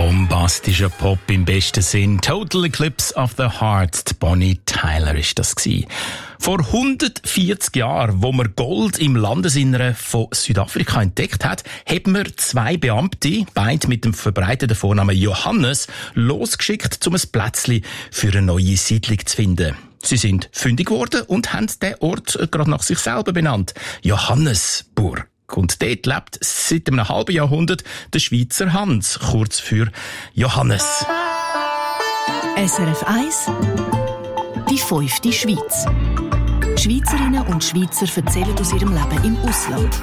Bombastischer Pop im besten Sinn. Total Eclipse of the Heart. Die Bonnie Tyler ist das gewesen. Vor 140 Jahren, wo man Gold im Landesinneren von Südafrika entdeckt hat, haben wir zwei Beamte, beide mit dem verbreiteten Vornamen Johannes, losgeschickt, um ein Plätzchen für eine neue Siedlung zu finden. Sie sind fündig geworden und haben den Ort gerade nach sich selber benannt. Johannesburg. Und dort lebt seit einem halben Jahrhundert der Schweizer Hans, kurz für Johannes. SRF 1, die 5. Schweiz. Schweizerinnen und Schweizer erzählen aus ihrem Leben im Ausland.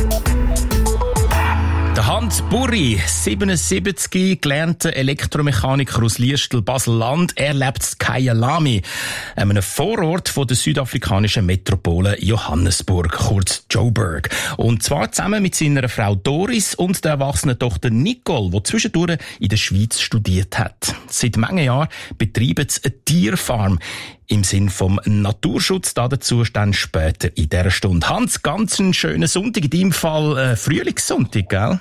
Der Hans Burri, 77, gelernter Elektromechaniker aus Liestel, Basel-Land. Er lebt in Kyalami, einem Vorort von der südafrikanischen Metropole Johannesburg, kurz Joburg. Und zwar zusammen mit seiner Frau Doris und der erwachsenen Tochter Nicole, die zwischendurch in der Schweiz studiert hat. Seit manchen Jahren betreiben sie eine Tierfarm im Sinn vom Naturschutz. Dazu dann später in dieser Stunde. Hans, ganz einen schönen Sonntag, in deinem Fall Frühlingssonntag, gell?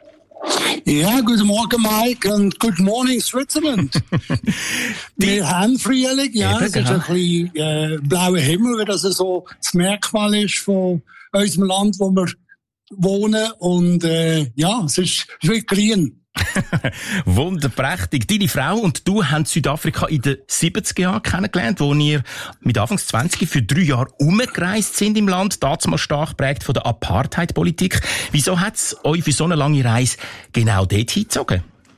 Ja, guten Morgen Mike und good morning Switzerland. Wir haben Frühling, ja, es ist ein bisschen blauer Himmel, weil das so das Merkmal ist von unserem Land, wo wir wohnen und ja, es ist wirklich grün. Wunderprächtig. Deine Frau und du haben Südafrika in den 70er Jahren kennengelernt, wo ihr mit Anfangs 20 für 3 Jahre umgereist sind im Land, damals stark geprägt von der Apartheid-Politik. Wieso hat es euch für so eine lange Reise genau dort hingezogen?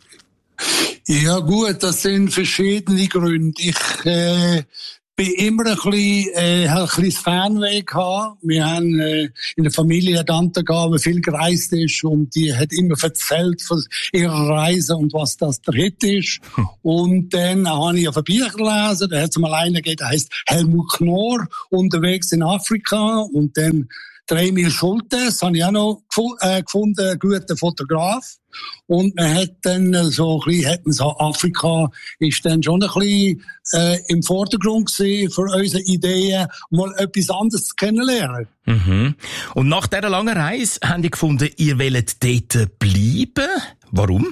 Ja gut, das sind verschiedene Gründe. Ich bin immer ein bisschen Fernweh gehabt. Wir haben in der Familie eine Tante gehabt, die viel gereist ist und die hat immer erzählt von ihrer Reise und was das der Hit ist. Und dann habe ich auf ein Bücher gelesen, da hat es mal einen gegeben, der heisst Helmut Knorr, unterwegs in Afrika. Und dann der Emil Schultes, habe ich auch noch gefunden, ein guter Fotograf. Und man hat dann so ein bisschen, Afrika ist dann schon ein bisschen im Vordergrund gewesen für unsere Ideen, mal etwas anderes zu kennenlernen. Mhm. Und nach dieser langen Reise haben die gefunden, ihr wollt dort bleiben. Warum?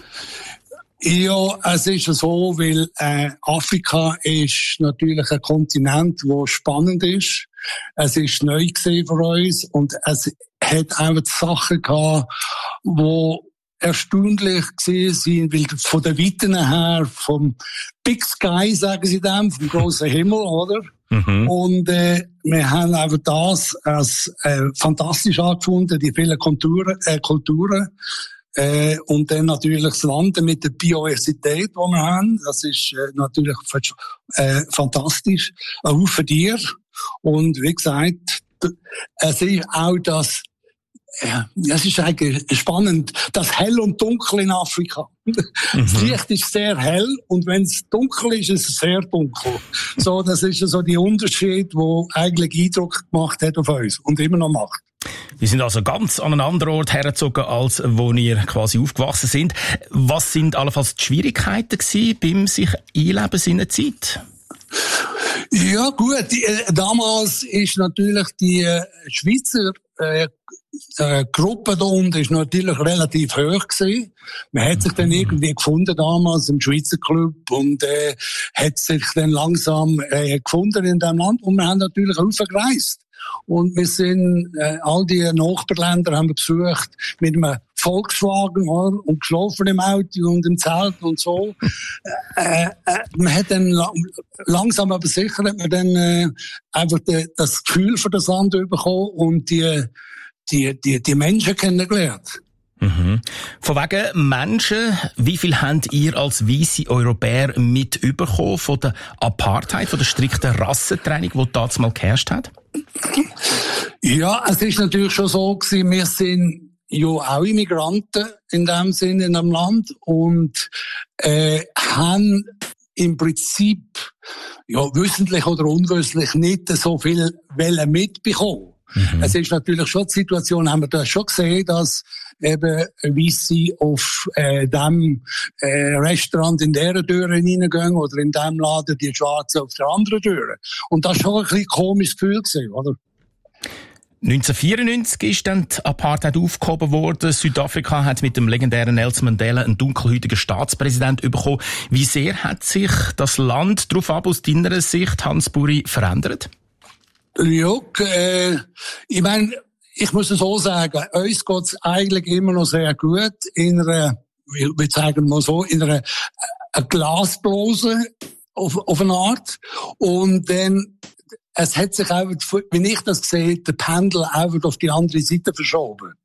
Ja, es ist so, weil Afrika ist natürlich ein Kontinent, der spannend ist. Es ist neu gewesen für uns und es hat einfach Sachen gehabt, die erstaunlich gewesen sind, weil von der Weiten her, vom Big Sky, sagen sie dann, vom grossen Himmel, oder? Mhm. Und wir haben einfach das als fantastisch angefunden, die vielen Kulturen. Und dann natürlich das Land mit der Biodiversität, die wir haben. Das ist natürlich fantastisch. Ein Haufen Tiere. Und wie gesagt, es ist auch das, es ist eigentlich spannend, das Hell und Dunkel in Afrika. Das Licht ist sehr hell und wenn es dunkel ist, ist es sehr dunkel. So, das ist so der Unterschied, der eigentlich Eindruck gemacht hat auf uns und immer noch macht. Wir sind also ganz an einen anderen Ort hergezogen, als wo ihr quasi aufgewachsen sind. Was sind allenfalls die Schwierigkeiten gewesen beim sich einleben in einer Zeit? Ja gut, damals ist natürlich die Schweizer Gruppe da unten ist natürlich relativ hoch gewesen. Man hat sich dann irgendwie gefunden damals im Schweizer Club und hat sich dann langsam gefunden in dem Land und wir haben natürlich aufgereist. Und wir sind, all die Nachbarländer haben wir besucht mit einem Volkswagen und geschlafen im Auto und im Zelt und so. Man hat dann langsam aber sicher hat man dann einfach das Gefühl für das Land bekommen und die Menschen kennengelernt. Mhm. Von wegen Menschen, wie viel habt ihr als weisse Europäer mitbekommen von der Apartheid, von der strikten Rassentrennung, die damals mal geherrscht hat? Ja, es ist natürlich schon so gewesen, wir sind ja auch Immigranten in dem Sinne in dem Land und haben im Prinzip ja wissentlich oder unwissentlich nicht so viel Welle mitbekommen. Es ist natürlich schon die Situation, haben wir da schon gesehen, dass eben Weisse auf dem Restaurant in der Tür reingehen oder in dem Laden die Schwarzen auf der anderen Tür. Und das war schon ein bisschen komisches Gefühl gewesen, oder? 1994 ist dann die Apartheid aufgehoben worden. Südafrika hat mit dem legendären Nelson Mandela einen dunkelhäutigen Staatspräsident bekommen. Wie sehr hat sich das Land darauf aus deiner Sicht, Hans Buri, verändert? Ja, ich meine, ich muss es so sagen, uns geht's eigentlich immer noch sehr gut in einer, ich würde sagen mal so, in einer Glasblase auf eine Art. Und dann es hat sich auch, wie ich das sehe, der Pendel auch auf die andere Seite verschoben.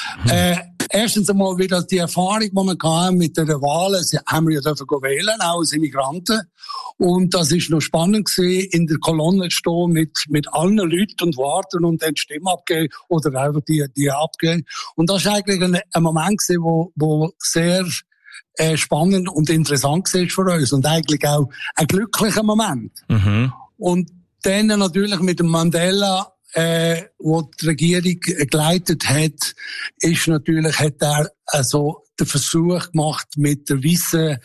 Erstens einmal wieder die Erfahrung, die wir hatten mit der Wahl, haben wir ja dürfen wählen, auch als Immigranten. Und das ist noch spannend gewesen, in der Kolonne zu stehen mit allen Leuten und warten und dann Stimme abgeben oder einfach die abgeben. Und das ist eigentlich ein Moment gewesen, wo sehr spannend und interessant war für uns und eigentlich auch ein glücklicher Moment. Mhm. Und dann natürlich mit dem Mandela, wo die Regierung geleitet hat, hat er also den Versuch gemacht, mit der weißen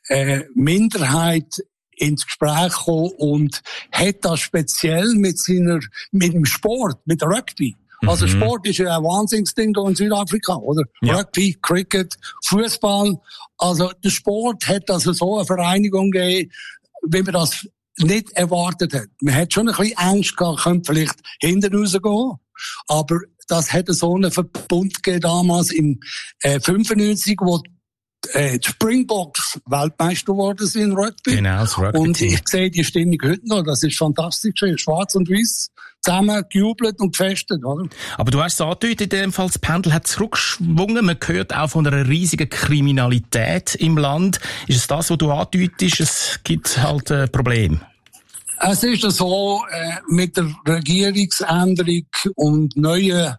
Minderheit ins Gespräch kommen und hat das speziell mit dem Sport, mit Rugby. Also Sport ist ja ein Wahnsinnsding in Südafrika, oder? Ja. Rugby, Cricket, Fußball. Also der Sport hat also so eine Vereinigung gegeben, wie man das nicht erwartet hat. Man hat schon ein bisschen Angst gehabt, könnte vielleicht hinten rausgehen. Aber das hat so einen Verbund gegeben damals im 95, wo die Springboks Weltmeister geworden sind in Rugby. Genau, das Rugby. Und ich sehe die Stimmung heute noch. Das ist fantastisch. Schwarz und Weiß zusammen gejubelt und gefestet, oder? Aber du hast es angedeutet, in dem Fall, das Pendel hat zurückgeschwungen. Man hört auch von einer riesigen Kriminalität im Land. Ist es das, was du andeutest? Es gibt halt ein Problem. Es ist so, mit der Regierungsänderung und neuen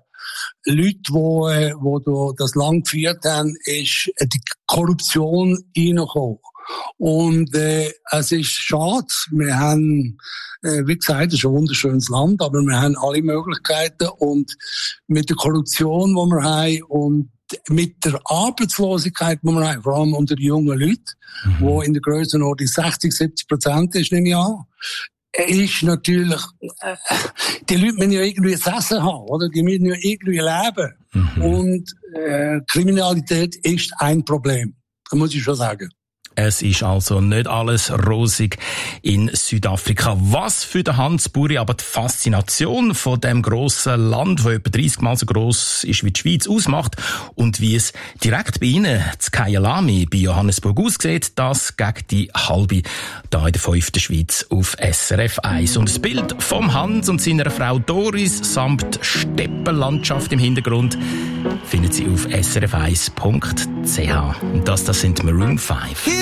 Leuten, die das Land geführt haben, ist die Korruption reingekommen. Und es ist schade. Wir haben, wie gesagt, es ist ein wunderschönes Land, aber wir haben alle Möglichkeiten. Und mit der Korruption, die wir haben, und mit der Arbeitslosigkeit, die wir haben, vor allem unter den jungen Leuten, die in der Grössenordnung 60-70% ist, nehme ich an, ist natürlich, die Leute müssen ja irgendwie das Essen haben, oder? Die müssen ja irgendwie leben. Und Kriminalität ist ein Problem. Das muss ich schon sagen. Es ist also nicht alles rosig in Südafrika. Was für den Hans Buri aber die Faszination von dem grossen Land, das etwa 30 Mal so gross ist wie die Schweiz, ausmacht und wie es direkt bei Ihnen, zu Kyalami, bei Johannesburg aussieht, das gegen die halbe da in der 5. Schweiz auf SRF 1. Und das Bild vom Hans und seiner Frau Doris samt Steppenlandschaft im Hintergrund finden Sie auf srf1.ch. Und das sind Maroon 5.